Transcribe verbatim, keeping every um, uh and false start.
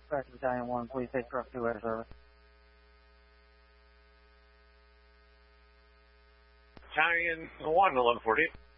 Back to Battalion one, please take truck two air service. Battalion one, eleven forty-eight.